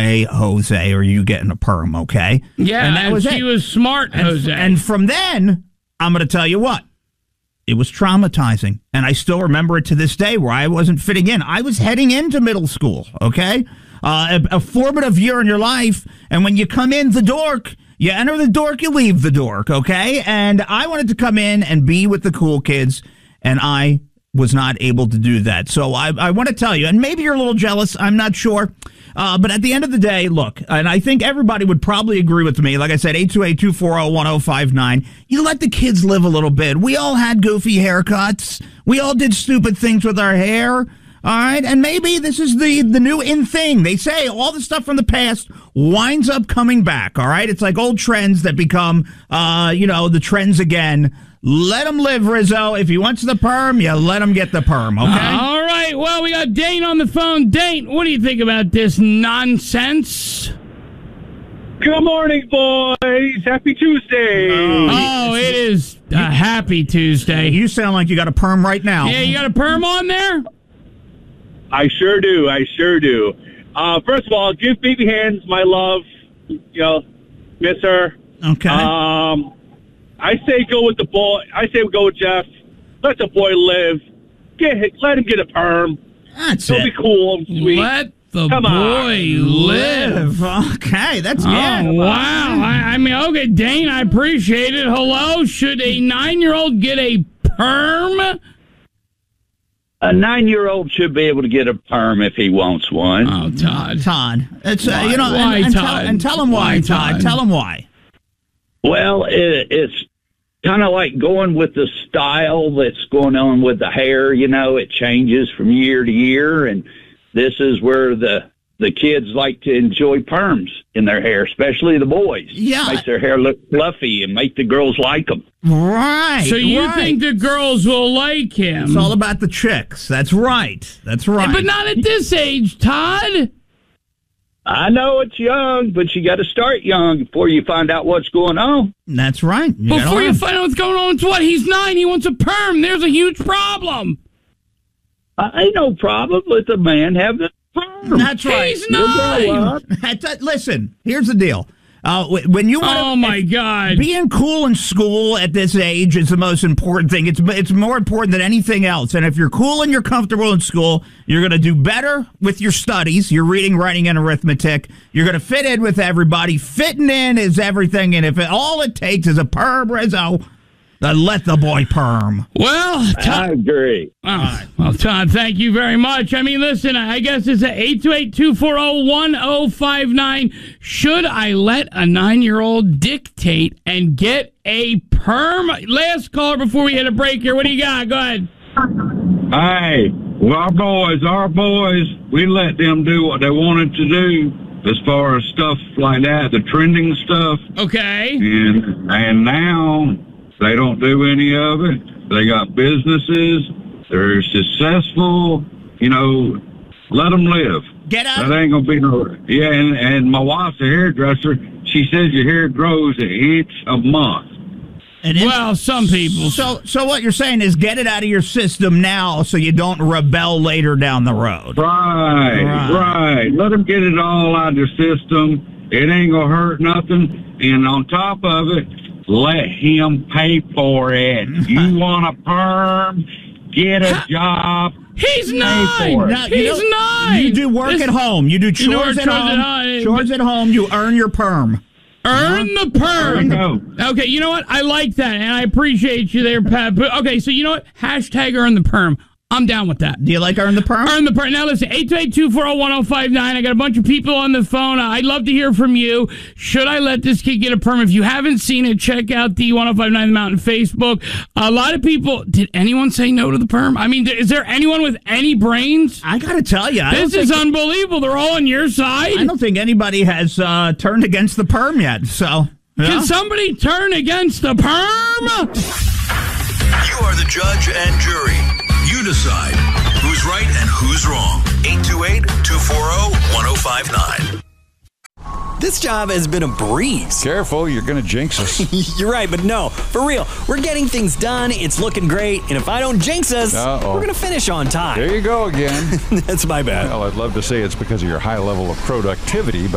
way, Jose, or you getting a perm, okay? Yeah, and that was she was smart, Jose. And from then, I'm going to tell you what. It was traumatizing, and I still remember it to this day where I wasn't fitting in. I was heading into middle school, okay? A formative year in your life, and when you come in the dork, you enter the dork, you leave the dork, okay? And I wanted to come in and be with the cool kids, and I was not able to do that. So I want to tell you, and maybe you're a little jealous, I'm not sure. But at the end of the day, look, and I think everybody would probably agree with me. Like I said, 828-240-1059. You let the kids live a little bit. We all had goofy haircuts. We all did stupid things with our hair. All right. And maybe this is the new in thing. They say all the stuff from the past winds up coming back. All right. It's like old trends that become, the trends again. Let him live, Rizzo. If he wants the perm, you let him get the perm, okay? All right. Well, we got Dane on the phone. Dane, what do you think about this nonsense? Good morning, boys. Happy Tuesday. Oh, it is a happy Tuesday. You sound like you got a perm right now. Yeah, you got a perm on there? I sure do. First of all, give Baby Hands my love. Miss her. Okay. I say go with the boy. I say go with Jeff. Let the boy live. Let him get a perm. That's He'll it. be cool and sweet. Let the Come boy live. Okay, that's Oh, yeah. wow. I mean, okay, Dane, I appreciate it. Hello? Should a 9-year-old get a perm? A 9-year-old should be able to get a perm if he wants one. Oh, Todd. It's Why? Why, Todd? Tell him why, Todd. Tell him why. Well, it's kind of like going with the style that's going on with the hair. It changes from year to year, and this is where the kids like to enjoy perms in their hair, especially the boys. Yeah. Makes their hair look fluffy and make the girls like them. Right. So you think the girls will like him? It's all about the chicks. That's right. But not at this age, Todd. I know it's young, but you got to start young before you find out what's going on. That's right. Before you find out what's going on, it's what? He's 9. He wants a perm. There's a huge problem. Ain't no problem with a man having a perm. That's right. He's 9. Listen, here's the deal. When you Oh, my God. Being cool in school at this age is the most important thing. It's more important than anything else. And if you're cool and you're comfortable in school, you're going to do better with your studies, your reading, writing, and arithmetic. You're going to fit in with everybody. Fitting in is everything. And if all it takes is a perm, Rizzo, let the boy perm. Well, I agree. Well, Todd, thank you very much. I mean, listen, I guess it's at 828-240-1059. Should I let a 9-year-old dictate and get a perm? Last caller before we hit a break here. What do you got? Go ahead. Hey, well, our boys, we let them do what they wanted to do as far as stuff like that, the trending stuff. Okay. And now they don't do any of it. They got businesses. They're successful. Let them live. Get out. That ain't going to be no... Yeah, and my wife's a hairdresser. She says your hair grows an inch a month. Well, some people. So what you're saying is get it out of your system now so you don't rebel later down the road. Right. Let them get it all out of their system. It ain't going to hurt nothing. And on top of it, let him pay for it. You want a perm? Get a job. He's 9. He's 9. You do work at home. You do chores at home. Chores at home. You earn your perm. Earn the perm. Okay, you know what? I like that, and I appreciate you there, Pat. But, okay, so you know what? Hashtag earn the perm. I'm down with that. Do you like earn the perm? Earn the perm. Now, listen, 828-240-1059. I got a bunch of people on the phone. I'd love to hear from you. Should I let this kid get a perm? If you haven't seen it, check out the 1059 The Mountain Facebook. A lot of people, did anyone say no to the perm? I mean, is there anyone with any brains? I got to tell you. This is unbelievable. They're all on your side. I don't think anybody has turned against the perm yet. So, yeah. Can somebody turn against the perm? You are the judge and jury. You decide who's right and who's wrong. 828-240-1059. This job has been a breeze. Careful, you're going to jinx us. You're right, but no, for real. We're getting things done. It's looking great. And if I don't jinx us, we're going to finish on time. There you go again. That's my bad. Well, I'd love to say it's because of your high level of productivity, but